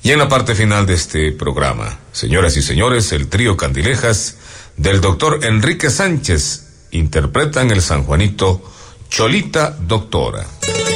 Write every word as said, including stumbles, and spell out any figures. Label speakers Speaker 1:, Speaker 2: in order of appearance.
Speaker 1: Y en la parte final de este programa, señoras y señores, el trío Candilejas del doctor Enrique Sánchez interpretan el San Juanito Cholita Doctora.